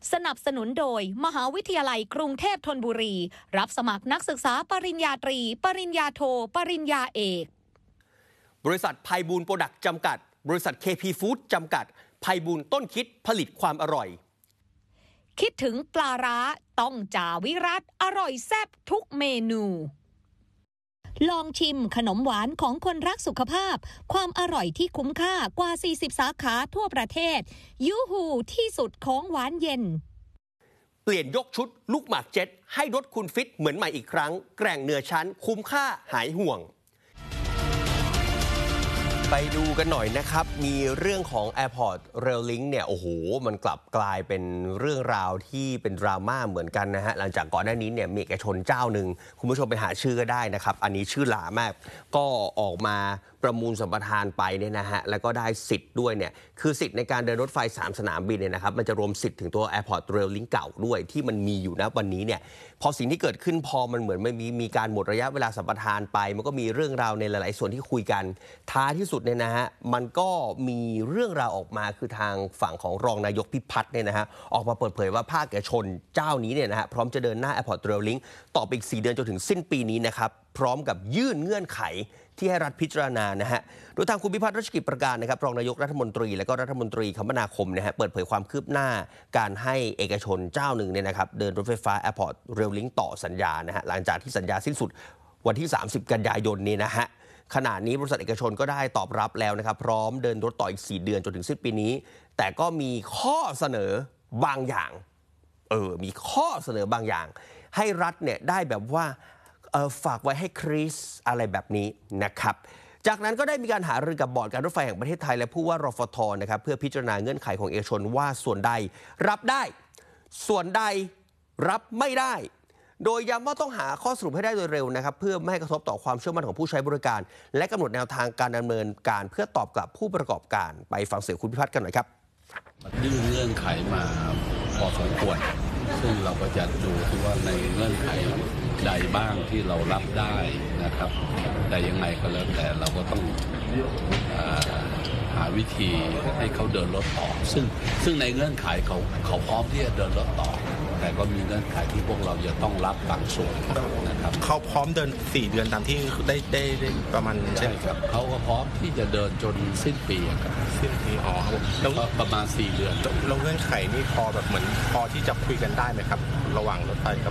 สนับสนุนโดยมหาวิทยาลัยกรุงเทพธนบุรีรับสมัครนักศึกษาปริญญาตรีปริญญาโทปริญญาเอกบริษัทไพบูลย์โปรดักต์จำกัดบริษัท KP Food จำกัดไพบูลย์ต้นคิดผลิตความอร่อยคิดถึงปลาร้าต้องจ่าวิรัตอร่อยแซ่บทุกเมนูลองชิมขนมหวานของคนรักสุขภาพความอร่อยที่คุ้มค่ากว่า40สาขาทั่วประเทศยูฮูที่สุดของหวานเย็นเปลี่ยนยกชุดลูกหมากเจ็ตให้รถคุณฟิตเหมือนใหม่อีกครั้งแกร่งเหนือชั้นคุ้มค่าหายห่วงไปดูกันหน่อยนะครับมีเรื่องของ Airport Rail Link เนี่ยโอ้โหมันกลับกลายเป็นเรื่องราวที่เป็นดราม่าเหมือนกันนะฮะหลังจากก่อนหน้านี้เนี่ยมีเอกชนเจ้าหนึ่งคุณผู้ชมไปหาชื่อก็ได้นะครับอันนี้ชื่อหลามากก็ออกมาประมูลสัมปทานไปเนี่ยนะฮะแล้วก็ได้สิทธิ์ด้วยเนี่ยคือสิทธิ์ในการเดินรถไฟ3สนามบินเนี่ยนะครับมันจะรวมสิทธิ์ถึงตัว Airport Rail Link เก่าด้วยที่มันมีอยู่นะวันนี้เนี่ยพอสิ่งที่เกิดขึ้นพอมันเหมือนไม่มีการหมดระยะเวลาสัมปทานไปมันก็มีเรื่องราวในหลายๆส่วนที่คุยกันท้ายที่สุดเนี่ยนะฮะมันก็มีเรื่องราวออกมาคือทางฝั่งของรองนายกพิพัฒน์เนี่ยนะฮะออกมาเปิดเผยว่าภาคเอกชนเจ้านี้เนี่ยนะฮะพร้อมจะเดินหน้า Airport Rail Link ต่อไปอีก4 เดือนจนถึงสิ้นปีนี้นะครับพร้อมกับยื่นเงื่อนไขที่ให้รัฐพิจารณานะฮะโดยทางคุณพิพัฒน์รัชกิจประการนะครับรองนายกรัฐมนตรีและก็รัฐมนตรีคมนาคมนะฮะเปิดเผยความคืบหน้าการให้เอกชนเจ้าหนึ่งเนี่ยนะครับเดินรถไฟฟ้า Airport Rail Link ต่อสัญญานะฮะหลังจากที่สัญญาสิ้นสุดวันที่30กันยายนนี้นะฮะขณะนี้บริษัทเอกชนก็ได้ตอบรับแล้วนะครับพร้อมเดินรถต่ออีก4 เดือนจนถึงสิ้นปีนี้แต่ก็มีข้อเสนอบางอย่างมีข้อเสนอบางอย่างให้รัฐเนี่ยได้แบบว่าฝากไว้ให้คริสอะไรแบบนี้นะครับจากนั้นก็ได้มีการหารือกับบอร์ดการรถไฟแห่งประเทศไทยและผู้ว่ารฟท.นะครับเพื่อพิจารณาเงื่อนไขของเอกชนว่าส่วนใดรับได้ส่วนใดรับไม่ได้โดยย้ำว่าต้องหาข้อสรุปให้ได้โดยเร็วนะครับเพื่อไม่ให้กระทบต่อความเชื่อมั่นของผู้ใช้บริการและกำหนดแนวทางการดำเนินการเพื่อตอบกลับผู้ประกอบการไปฟังเสียงคุณพิพัฒน์กันหน่อยครับยื่นเงื่อนไขมาพอสมควรซึ่งเราก็จะดูที่ว่าในเงื่อนไขใดบ้างที่เรารับได้นะครับแต่ยังไงก็แล้วแต่เราก็ต้องหาวิธีให้เขาเดินรถต่อซึ่งในเงื่อนไขเขาพร้อมที่จะเดินรถต่อแต่ก็มีเงื่อนไขที่พวกเราจะต้องรับบางส่วนนะครับเขาพร้อมเดิน4 เดือนตามที่ได้ประมาณใช่ครับเขาก็พร้อมที่จะเดินจนสิ้นปีครับสิ้นปีครับแล้วก็ประมาณ4 เดือนแล้วเงื่อนไขนี่พอแบบเหมือนพอที่จะคุยกันได้ไหมครับระหว่างรถไฟกับ